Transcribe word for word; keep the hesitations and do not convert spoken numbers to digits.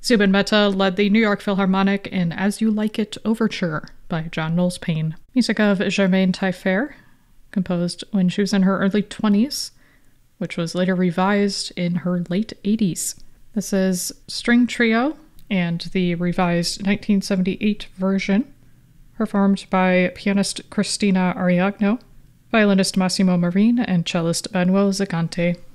Zubin Mehta led the New York Philharmonic in As You Like It Overture by John Knowles Paine. Music of Germaine Taillefer, composed when she was in her early twenties, which was later revised in her late eighties. This is String Trio and the revised nineteen seventy-eight version, performed by pianist Cristina Ariagno, violinist Massimo Marine, and cellist Manuel Zagante.